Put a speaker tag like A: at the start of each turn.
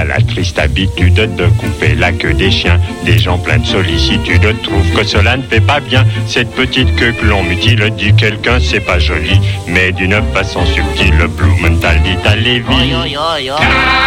A: a la triste habitude de couper la queue des chiens. Des gens pleins de sollicitude trouvent que cela ne fait pas bien. Cette petite queue que l'on mutile, dit quelqu'un, c'est pas joli. Mais d'une façon subtile, Blumenthal dit à Lévi.